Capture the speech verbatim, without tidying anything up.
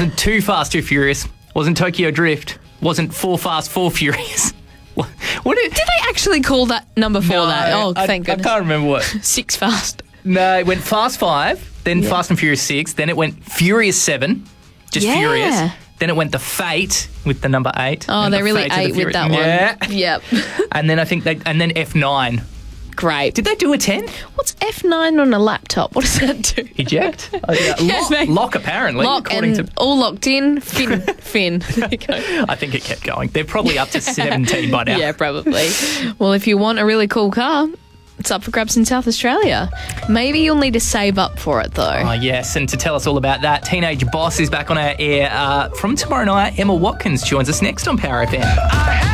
Wasn't Too Fast, Too Furious. Wasn't Tokyo Drift. Wasn't Four Fast, Four Furious. What, what did, Did they actually call that number four no, that? Oh, I, thank goodness. I can't remember what. Six Fast. No, it went Fast Five, then Yeah. Fast and Furious Six, then it went Furious Seven, just Yeah. Furious. Then it went The Fate with the number eight. Oh, And they The really Fate of the ate with Furious- that one. Yeah. Yep. And then I think they, and then F nine. Great. Did they do a ten? What's F nine on a laptop? What does that do? Eject? Oh, yeah. Yeah, lock, mate. lock, apparently. Lock according and to. all locked in. Fin. Fin. There you go. I think it kept going. They're probably up to seventeen by now. Yeah, probably. Well, if you want a really cool car, it's up for grabs in South Australia. Maybe you'll need to save up for it, though. Oh, yes, and to tell us all about that, Teenage Boss is back on our air uh, from tomorrow night. Emma Watkins joins us next on Power F M.